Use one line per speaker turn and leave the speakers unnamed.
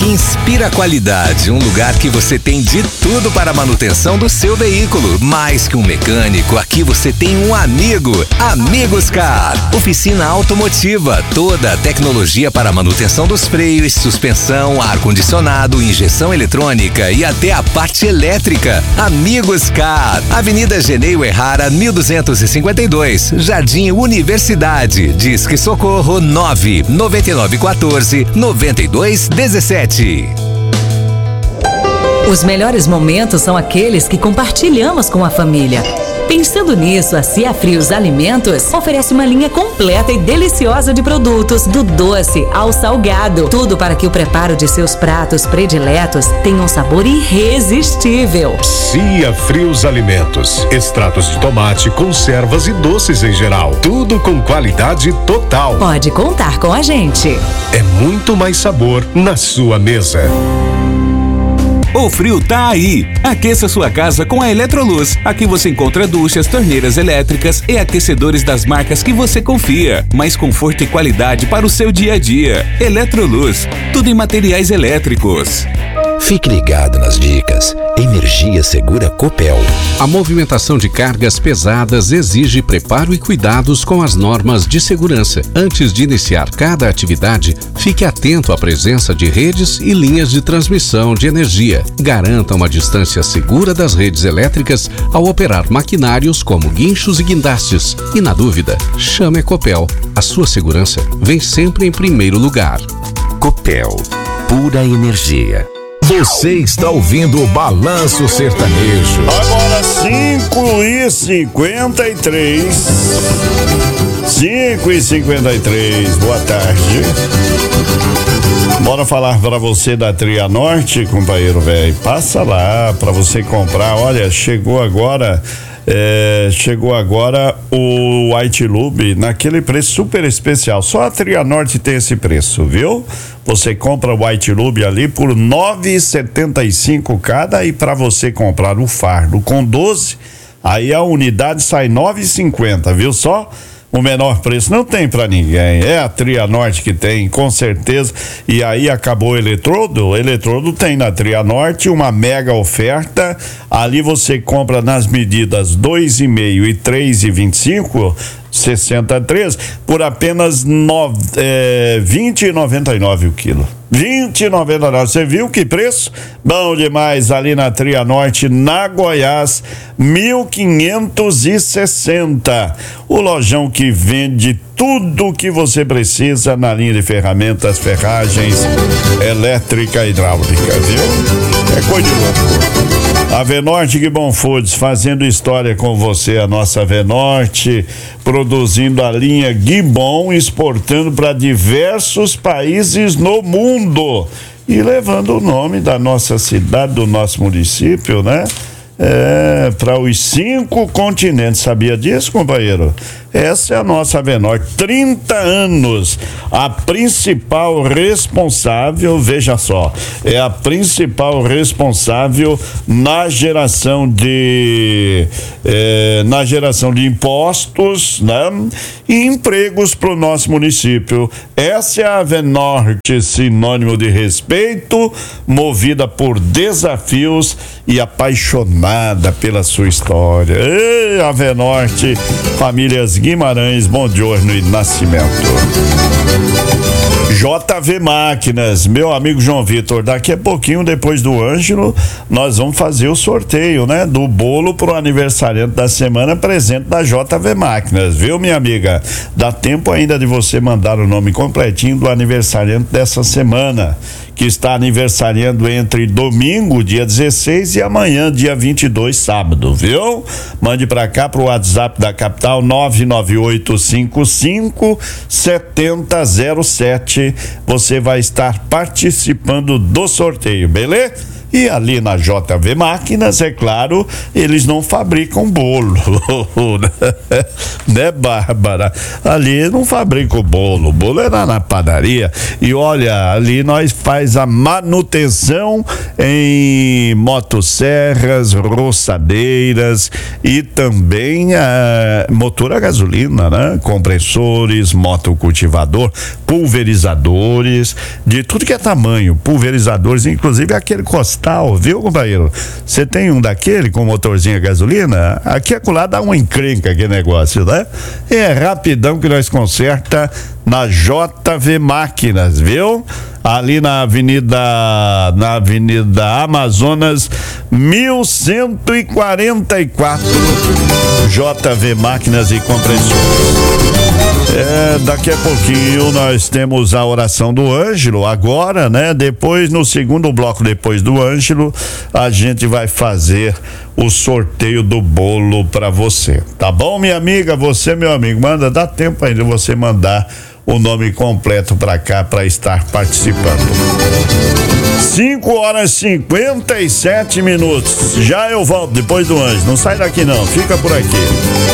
Inspira Qualidade, um lugar que você tem de tudo para a manutenção do seu veículo. Mais que um mecânico, aqui você tem um amigo. Amigos Car, oficina automotiva, toda a tecnologia para a manutenção dos freios, suspensão, ar-condicionado, injeção eletrônica e até a parte elétrica. Amigos Car, Avenida Genei Errara, 1252, Jardim Universidade. Disque Socorro 99914-9217.
Os melhores momentos são aqueles que compartilhamos com a família. Pensando nisso, a Ciafrios Alimentos oferece uma linha completa e deliciosa de produtos, do doce ao salgado. Tudo para que o preparo de seus pratos prediletos tenha um sabor irresistível.
Ciafrios Alimentos, extratos de tomate, conservas e doces em geral. Tudo com qualidade total.
Pode contar com a gente.
É muito mais sabor na sua mesa.
O frio tá aí. Aqueça sua casa com a Eletroluz. Aqui você encontra duchas, torneiras elétricas e aquecedores das marcas que você confia. Mais conforto e qualidade para o seu dia a dia. Eletroluz, tudo em materiais elétricos.
Fique ligado nas dicas. Energia Segura Copel.
A movimentação de cargas pesadas exige preparo e cuidados com as normas de segurança. Antes de iniciar cada atividade, fique atento à presença de redes e linhas de transmissão de energia. Garanta uma distância segura das redes elétricas ao operar maquinários como guinchos e guindastes. E na dúvida, chame a Copel. A sua segurança vem sempre em primeiro lugar.
Copel, pura energia.
Você está ouvindo o Balanço Sertanejo.
Agora 5h53. 5h53. Boa tarde. Bora falar para você da Tria Norte, companheiro velho. Passa lá para você comprar. Olha, chegou agora o White Lube naquele preço super especial. Só a Tria Norte tem esse preço, viu? Você compra o White Lube ali por R$ 9,75 cada, e para você comprar o fardo com 12, aí a unidade sai R$ 9,50, viu só? O menor preço não tem pra ninguém, é a Tria Norte que tem, com certeza. E aí acabou o eletrodo tem na Tria Norte uma mega oferta. Ali você compra nas medidas 2,5 e 3,25, 63, por apenas R$20,99 o quilo. R$20,99. Você viu que preço? Bom demais, ali na Tria Norte, na Goiás, 1560. O lojão que vende tudo o que você precisa na linha de ferramentas, ferragens, elétrica e hidráulica, viu? É coisa de louco. A Venorte Guibon Foods, fazendo história com você, a nossa Venorte, produzindo a linha Guibon, exportando para diversos países no mundo e levando o nome da nossa cidade, do nosso município, né? Para os 5 continentes. Sabia disso, companheiro? Essa é a nossa Venorte, 30 anos, a principal responsável, veja só, é a principal responsável na geração de impostos, né? E empregos para o nosso município. Essa é a Venorte, sinônimo de respeito, movida por desafios e apaixonada pela sua história. Ei, a Venorte, famílias Guimarães, Bondiorno e Nascimento. JV Máquinas, meu amigo João Vitor, daqui a pouquinho, depois do Ângelo, nós vamos fazer o sorteio, né? Do bolo pro aniversariante da semana, presente da JV Máquinas, viu, minha amiga? Dá tempo ainda de você mandar o nome completinho do aniversariante dessa semana, que está aniversariando entre domingo, dia 16, e amanhã, dia 22, sábado, viu? Mande pra cá pro WhatsApp da capital, 99855-7007. Você vai estar participando do sorteio, beleza? E ali na JV Máquinas, é claro, eles não fabricam bolo. Né, Bárbara? Ali não fabrica o bolo é na padaria. E olha, ali nós faz a manutenção em motosserras, roçadeiras e também motor a gasolina, né? Compressores, motocultivador, pulverizadores, de tudo que é tamanho, pulverizadores, inclusive aquele costal, viu, companheiro? Você tem um daquele com motorzinho a gasolina? Aqui acolá dá uma encrenca aquele negócio, né? É rapidão que nós conserta na JV Máquinas, viu? Ali na Avenida Amazonas 1144, JV Máquinas e Compressores. Daqui a pouquinho nós temos a oração do Ângelo, agora, né? Depois, no segundo bloco, depois do Ângelo, a gente vai fazer o sorteio do bolo pra você, tá bom, minha amiga? Você, meu amigo, dá tempo ainda você mandar o nome completo pra cá pra estar participando. 5h57. Já eu volto depois do Ângelo. Não sai daqui não, fica por aqui.